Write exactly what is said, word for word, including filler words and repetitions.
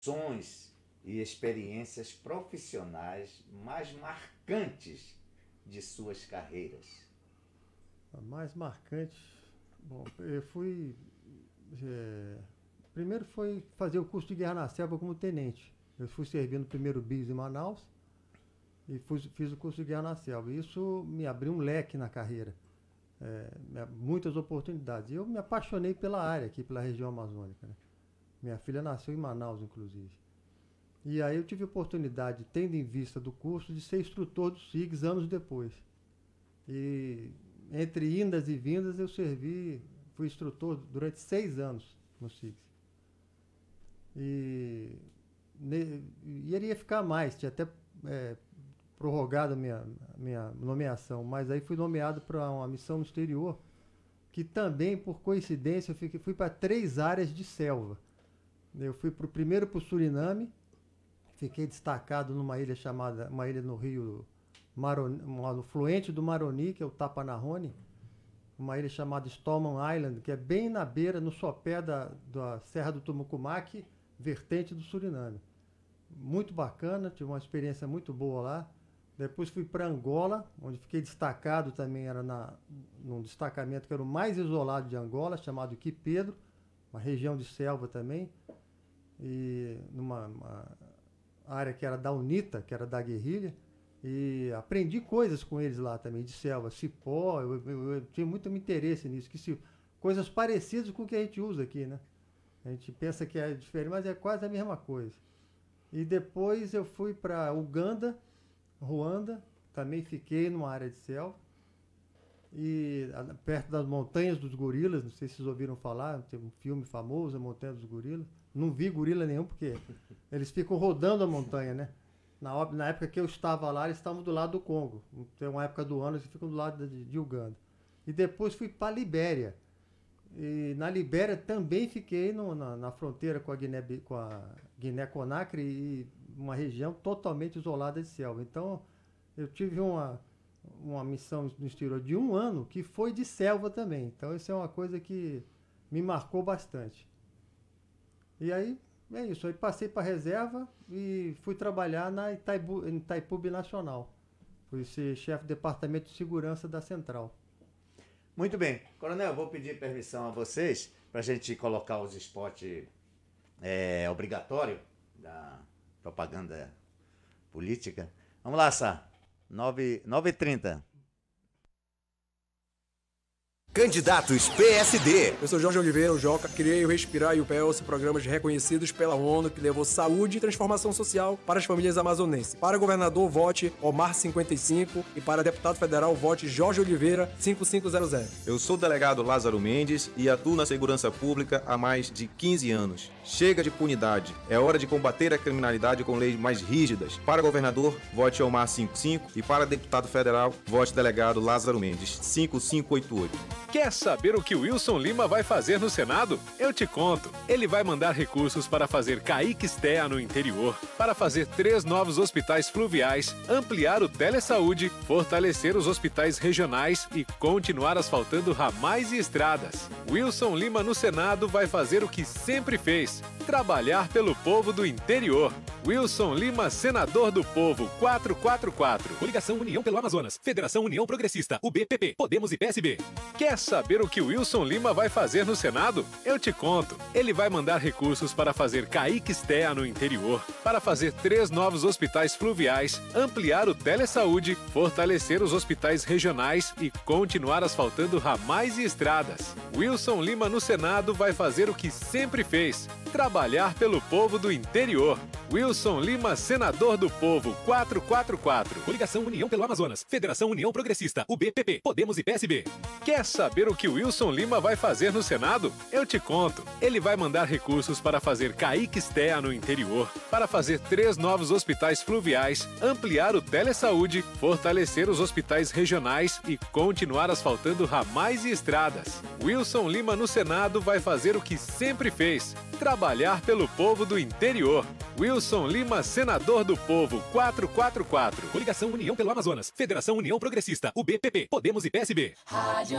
sons e experiências profissionais mais marcantes de suas carreiras? A mais marcante, bom, eu fui, é, primeiro foi fazer o curso de Guerra na Selva como tenente. Eu fui servindo o primeiro bis em Manaus e fui, fiz o curso de Guerra na Selva. Isso me abriu um leque na carreira, é, muitas oportunidades. Eu me apaixonei pela área aqui, pela região amazônica, né? Minha filha nasceu em Manaus, inclusive. E aí eu tive a oportunidade, tendo em vista do curso, de ser instrutor do S I Gs anos depois. E entre indas e vindas eu servi, fui instrutor durante seis anos no S I Gs. E, ne, e iria ficar mais, tinha até é, prorrogado a minha, minha nomeação, mas aí fui nomeado para uma missão no exterior, que também, por coincidência, eu fiquei, fui para três áreas de selva. Eu fui pro, primeiro para o Suriname, fiquei destacado numa ilha chamada, uma ilha no rio, Maroni, no fluente do Maroni, que é o Tapanarrone, uma ilha chamada Stallman Island, que é bem na beira, no sopé da, da Serra do Tumucumaque, vertente do Suriname. Muito bacana, tive uma experiência muito boa lá. Depois fui para Angola, onde fiquei destacado também, era na, num destacamento que era o mais isolado de Angola, chamado Quipedro, uma região de selva também, e numa uma área que era da UNITA, que era da guerrilha, e aprendi coisas com eles lá também, de selva, cipó, eu, eu, eu tinha muito interesse nisso, que se, coisas parecidas com o que a gente usa aqui, né? A gente pensa que é diferente, mas é quase a mesma coisa. E depois eu fui para Uganda, Ruanda, também fiquei numa área de selva, e perto das Montanhas dos Gorilas, não sei se vocês ouviram falar, tem um filme famoso, a Montanha dos Gorilas. Não vi gorila nenhum, porque eles ficam rodando a montanha, né? Na, na época que eu estava lá, eles estavam do lado do Congo. Tem uma época do ano, eles ficam do lado de, de Uganda. E depois fui para a Libéria. E na Libéria também fiquei no, na, na fronteira com a Guiné, com a Guiné-Conakry, e uma região totalmente isolada de selva. Então, eu tive uma, uma missão no exterior de um ano que foi de selva também. Então, isso é uma coisa que me marcou bastante. E aí, é isso. Aí passei para a reserva e fui trabalhar na Itaipu, em Itaipu Nacional. Fui ser chefe de departamento de segurança da Central. Muito bem. Coronel, eu vou pedir permissão a vocês para a gente colocar os spots é, obrigatórios da propaganda política. Vamos lá, Sá. nove e trinta. Candidatos P S D. Eu sou Jorge Oliveira, o Joca. Criei o Respirar e o P E L S, programas reconhecidos pela ONU que levou saúde e transformação social para as famílias amazonenses. Para governador, vote Omar cinquenta e cinco e para deputado federal, vote Jorge Oliveira cinco cinco zero zero. Eu sou o delegado Lázaro Mendes e atuo na segurança pública há mais de quinze anos. Chega de impunidade. É hora de combater a criminalidade com leis mais rígidas. Para governador, vote Omar cinquenta e cinco e para deputado federal, vote delegado Lázaro Mendes cinco cinco oito oito. Quer saber o que o Wilson Lima vai fazer no Senado? Eu te conto. Ele vai mandar recursos para fazer Caíques-Terra no interior, para fazer três novos hospitais fluviais, ampliar o telesaúde, fortalecer os hospitais regionais e continuar asfaltando ramais e estradas. Wilson Lima no Senado vai fazer o que sempre fez: trabalhar pelo povo do interior. Wilson Lima, senador do povo, quatrocentos e quarenta e quatro. Coligação União pelo Amazonas. Federação União Progressista. U B P P. Podemos e P S B. Quer saber o que o Wilson Lima vai fazer no Senado? Eu te conto. Ele vai mandar recursos para fazer Caíques-Terra no interior, para fazer três novos hospitais fluviais, ampliar o telesaúde, fortalecer os hospitais regionais e continuar asfaltando ramais e estradas. Wilson Lima no Senado vai fazer o que sempre fez: trabalhar pelo povo do interior. Wilson Lima, senador do povo, quatrocentos e quarenta e quatro. Coligação União pelo Amazonas. Federação União Progressista. U B P P. Podemos e P S B. Quer saber o que o Wilson Lima vai fazer no Senado? Eu te conto. Ele vai mandar recursos para fazer Caíques-Terra no interior, para fazer três novos hospitais fluviais, ampliar o telesaúde, fortalecer os hospitais regionais e continuar asfaltando ramais e estradas. Wilson Lima no Senado vai fazer o que sempre fez: trabalhar pelo povo do interior. Wilson Lima, senador do povo, quatrocentos e quarenta e quatro. Coligação União pelo Amazonas. Federação União Progressista. U B P P. Podemos e P S B. Rádio